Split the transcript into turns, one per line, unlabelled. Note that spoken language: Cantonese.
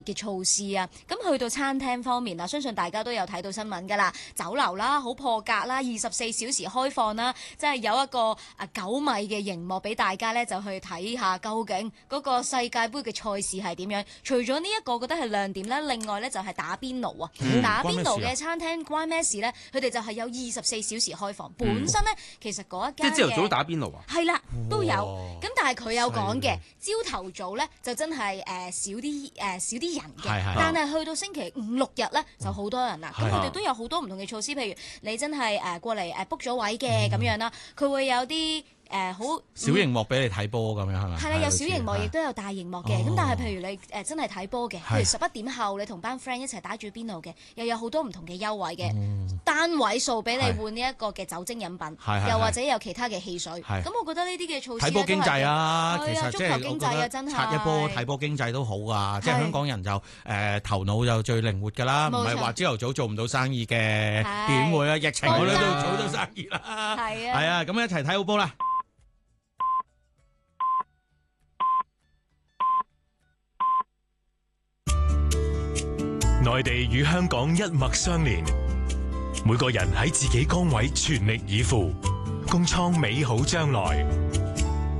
嘅措施啊，咁去到餐廳方面啊，相信大家都有睇到新聞㗎啦，酒樓啦，好破格啦，24小時開放啦，即係有一個9米嘅熒幕俾大家咧，就去睇下究竟嗰個世界盃嘅賽事係點樣。除咗呢一個覺得係亮點咧，另外咧就係打邊爐啊，打邊爐嘅餐廳關咩事咧？佢哋就係有24小時開放。本身咧其實嗰一間
即係朝頭早打邊爐啊？
係啦，都有。咁但係佢有講嘅，朝頭早咧就真係少啲人嘅，但係去到星期5、6日咧就好多人啦。咁佢哋都有好多唔同嘅措施，譬如你真係過嚟book 咗位嘅咁樣啦，佢會有啲好
小熒幕俾你睇波咁樣係咪？
係啦，有小熒幕亦都有大熒幕嘅。咁但係譬如你真係睇波嘅，譬如11點後你同班 friend 一齊打住邊爐嘅，又有好多唔同嘅優惠嘅，單位數俾你換呢一個嘅酒精飲品，又或者有其他嘅汽水。咁我覺得呢啲嘅措施
睇波經濟啊，其實
足球經濟啊，真係
刷一波睇波經濟都好啊！即係香港人就頭腦就最靈活㗎啦，唔係話朝頭早做唔到生意嘅，點會啊？疫情我哋都做到生意啦，係啊！咁一齊睇好波啦！
內地與香港一脈相連，每個人喺自己崗位全力以赴，共創美好將來。